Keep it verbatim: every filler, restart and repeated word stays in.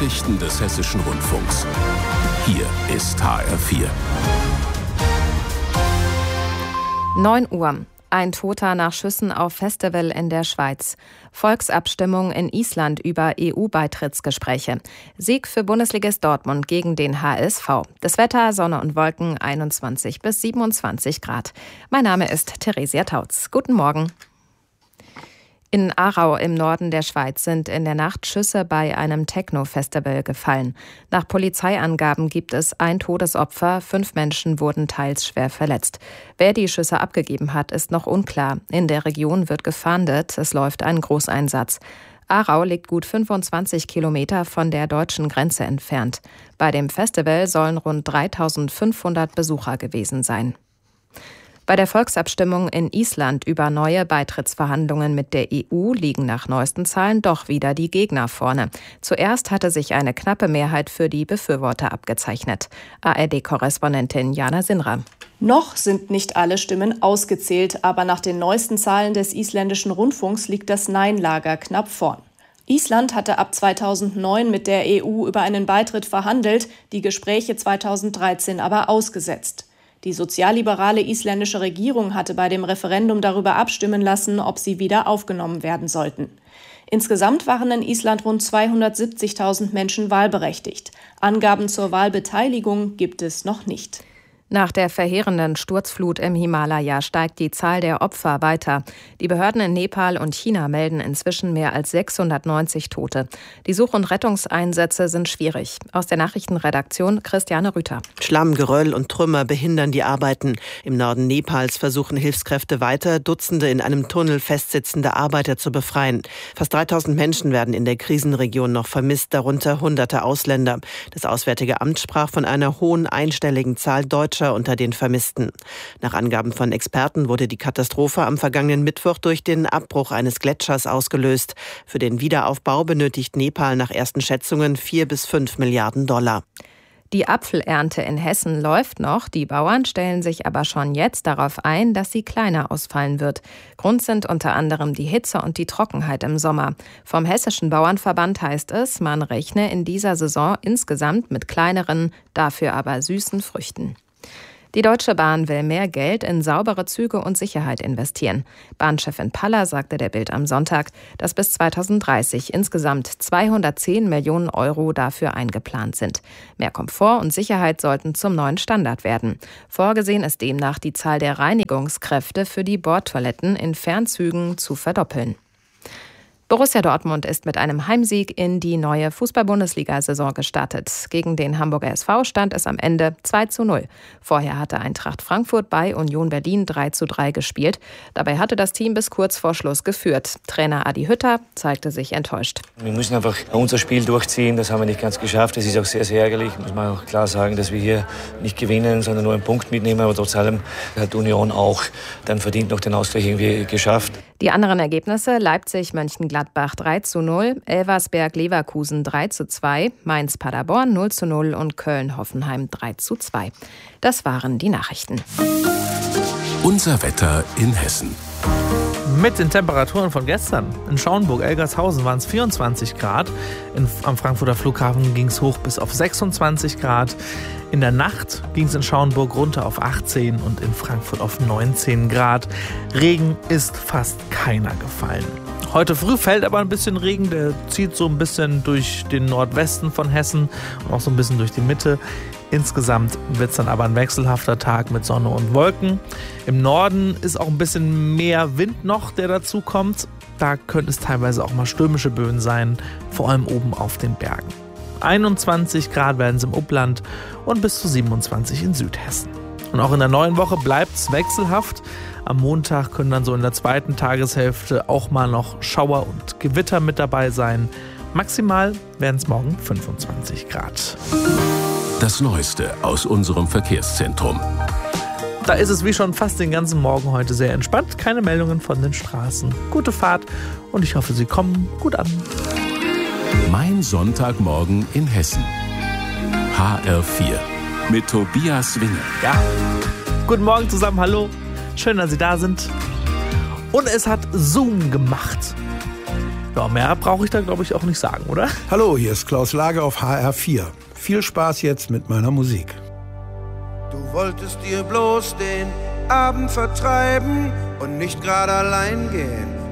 Nachrichten des Hessischen Rundfunks. Hier ist H R vier. neun Uhr. Ein Toter nach Schüssen auf Festival in der Schweiz. Volksabstimmung in Island über E U-Beitrittsgespräche. Sieg für Bundesligist Dortmund gegen den H S V. Das Wetter, Sonne und Wolken, einundzwanzig bis siebenundzwanzig Grad. Mein Name ist Theresia Tautz. Guten Morgen. In Aarau im Norden der Schweiz sind in der Nacht Schüsse bei einem Techno-Festival gefallen. Nach Polizeiangaben gibt es ein Todesopfer, fünf Menschen wurden teils schwer verletzt. Wer die Schüsse abgegeben hat, ist noch unklar. In der Region wird gefahndet, es läuft ein Großeinsatz. Aarau liegt gut fünfundzwanzig Kilometer von der deutschen Grenze entfernt. Bei dem Festival sollen rund dreitausendfünfhundert Besucher gewesen sein. Bei der Volksabstimmung in Island über neue Beitrittsverhandlungen mit der E U liegen nach neuesten Zahlen doch wieder die Gegner vorne. Zuerst hatte sich eine knappe Mehrheit für die Befürworter abgezeichnet. A R D-Korrespondentin Jana Sinra. Noch sind nicht alle Stimmen ausgezählt, aber nach den neuesten Zahlen des isländischen Rundfunks liegt das Nein-Lager knapp vorn. Island hatte ab zweitausendneun mit der E U über einen Beitritt verhandelt, die Gespräche zweitausenddreizehn aber ausgesetzt. Die sozialliberale isländische Regierung hatte bei dem Referendum darüber abstimmen lassen, ob sie wieder aufgenommen werden sollten. Insgesamt waren in Island rund zweihundertsiebzigtausend Menschen wahlberechtigt. Angaben zur Wahlbeteiligung gibt es noch nicht. Nach der verheerenden Sturzflut im Himalaya steigt die Zahl der Opfer weiter. Die Behörden in Nepal und China melden inzwischen mehr als sechshundertneunzig Tote. Die Such- und Rettungseinsätze sind schwierig. Aus der Nachrichtenredaktion Christiane Rüther. Schlamm, Geröll und Trümmer behindern die Arbeiten. Im Norden Nepals versuchen Hilfskräfte weiter, Dutzende in einem Tunnel festsitzende Arbeiter zu befreien. Fast dreitausend Menschen werden in der Krisenregion noch vermisst, darunter hunderte Ausländer. Das Auswärtige Amt sprach von einer hohen einstelligen Zahl Deutscher unter den Vermissten. Nach Angaben von Experten wurde die Katastrophe am vergangenen Mittwoch durch den Abbruch eines Gletschers ausgelöst. Für den Wiederaufbau benötigt Nepal nach ersten Schätzungen vier bis fünf Milliarden Dollar. Die Apfelernte in Hessen läuft noch. Die Bauern stellen sich aber schon jetzt darauf ein, dass sie kleiner ausfallen wird. Grund sind unter anderem die Hitze und die Trockenheit im Sommer. Vom Hessischen Bauernverband heißt es, man rechne in dieser Saison insgesamt mit kleineren, dafür aber süßen Früchten. Die Deutsche Bahn will mehr Geld in saubere Züge und Sicherheit investieren. Bahnchefin Paller sagte der Bild am Sonntag, dass bis zweitausenddreißig insgesamt zweihundertzehn Millionen Euro dafür eingeplant sind. Mehr Komfort und Sicherheit sollten zum neuen Standard werden. Vorgesehen ist demnach, die Zahl der Reinigungskräfte für die Bordtoiletten in Fernzügen zu verdoppeln. Borussia Dortmund ist mit einem Heimsieg in die neue Fußball-Bundesliga-Saison gestartet. Gegen den Hamburger S V stand es am Ende zwei zu null. Vorher hatte Eintracht Frankfurt bei Union Berlin drei zu drei gespielt. Dabei hatte das Team bis kurz vor Schluss geführt. Trainer Adi Hütter zeigte sich enttäuscht. Wir müssen einfach unser Spiel durchziehen. Das haben wir nicht ganz geschafft. Das ist auch sehr, sehr ärgerlich. Muss man auch klar sagen, dass wir hier nicht gewinnen, sondern nur einen Punkt mitnehmen. Aber trotz allem hat Union auch dann verdient noch den Ausgleich irgendwie geschafft. Die anderen Ergebnisse: Leipzig-Mönchengladbach drei zu null, Elversberg-Leverkusen drei zu zwei, Mainz-Paderborn null zu null und Köln-Hoffenheim drei zu zwei. Das waren die Nachrichten. Unser Wetter in Hessen. Mit den Temperaturen von gestern. In Schauenburg-Elgershausen waren es vierundzwanzig Grad. In, am Frankfurter Flughafen ging es hoch bis auf sechsundzwanzig Grad. In der Nacht ging es in Schauenburg runter auf achtzehn und in Frankfurt auf neunzehn Grad. Regen ist fast keiner gefallen. Heute früh fällt aber ein bisschen Regen, der zieht so ein bisschen durch den Nordwesten von Hessen und auch so ein bisschen durch die Mitte. Insgesamt wird es dann aber ein wechselhafter Tag mit Sonne und Wolken. Im Norden ist auch ein bisschen mehr Wind noch, der dazu kommt. Da könnte es teilweise auch mal stürmische Böen sein, vor allem oben auf den Bergen. einundzwanzig Grad werden es im Upland und bis zu siebenundzwanzig in Südhessen. Und auch in der neuen Woche bleibt es wechselhaft. Am Montag können dann so in der zweiten Tageshälfte auch mal noch Schauer und Gewitter mit dabei sein. Maximal werden es morgen fünfundzwanzig Grad. Das Neueste aus unserem Verkehrszentrum. Da ist es wie schon fast den ganzen Morgen heute sehr entspannt. Keine Meldungen von den Straßen. Gute Fahrt und ich hoffe, Sie kommen gut an. Mein Sonntagmorgen in Hessen. H R vier mit Tobias Winge. Ja, guten Morgen zusammen, hallo. Schön, dass Sie da sind. Und es hat Zoom gemacht. Ja, mehr brauche ich da, glaube ich, auch nicht sagen, oder? Hallo, hier ist Klaus Lage auf H R vier. Viel Spaß jetzt mit meiner Musik. Du wolltest dir bloß den Abend vertreiben und nicht gerade allein gehen.